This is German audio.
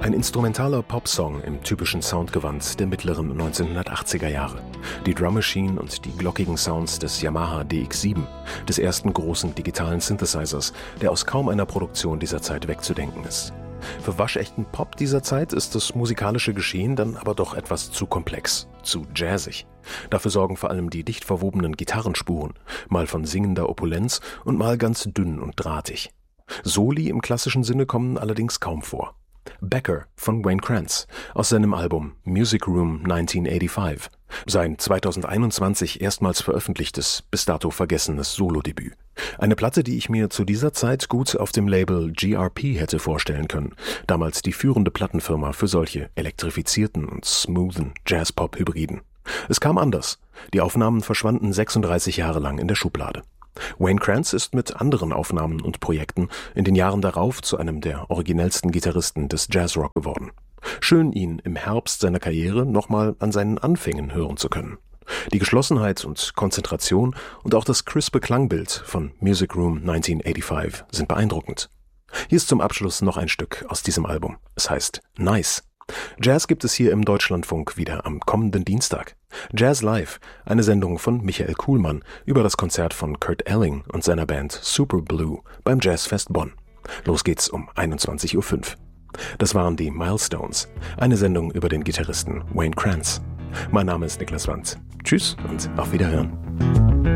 Ein instrumentaler Popsong im typischen Soundgewand der mittleren 1980er Jahre. Die Drum Machine und die glockigen Sounds des Yamaha DX7, des ersten großen digitalen Synthesizers, der aus kaum einer Produktion dieser Zeit wegzudenken ist. Für waschechten Pop dieser Zeit ist das musikalische Geschehen dann aber doch etwas zu komplex, zu jazzig. Dafür sorgen vor allem die dicht verwobenen Gitarrenspuren, mal von singender Opulenz und mal ganz dünn und drahtig. Soli im klassischen Sinne kommen allerdings kaum vor. Becker von Wayne Krantz aus seinem Album Music Room 1985, sein 2021 erstmals veröffentlichtes, bis dato vergessenes Solodebüt. Eine Platte, die ich mir zu dieser Zeit gut auf dem Label GRP hätte vorstellen können, damals die führende Plattenfirma für solche elektrifizierten und smoothen Jazz-Pop-Hybriden. Es kam anders. Die Aufnahmen verschwanden 36 Jahre lang in der Schublade. Wayne Krantz ist mit anderen Aufnahmen und Projekten in den Jahren darauf zu einem der originellsten Gitarristen des Jazzrock geworden. Schön, ihn im Herbst seiner Karriere nochmal an seinen Anfängen hören zu können. Die Geschlossenheit und Konzentration und auch das crispe Klangbild von Music Room 1985 sind beeindruckend. Hier ist zum Abschluss noch ein Stück aus diesem Album. Es heißt Nice. Jazz gibt es hier im Deutschlandfunk wieder am kommenden Dienstag. Jazz Live, eine Sendung von Michael Kuhlmann über das Konzert von Kurt Elling und seiner Band Super Blue beim Jazzfest Bonn. Los geht's um 21:05 Uhr. Das waren die Milestones, eine Sendung über den Gitarristen Wayne Krantz. Mein Name ist Niklas Wandt. Tschüss und auf Wiederhören.